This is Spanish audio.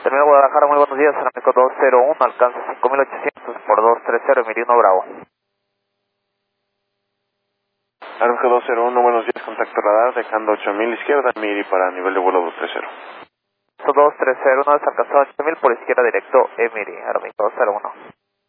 Terminal Guadalajara, muy buenos días, Aeroméxico 201, alcance 5800 por 230, Emiri 1 Bravo. Aeroméxico 201, buenos días, contacto radar, dejando 8000 izquierda, Emiri para nivel de vuelo 230. 230, una vez alcanzado 8000 por izquierda directo, Emiri, Aeroméxico 201.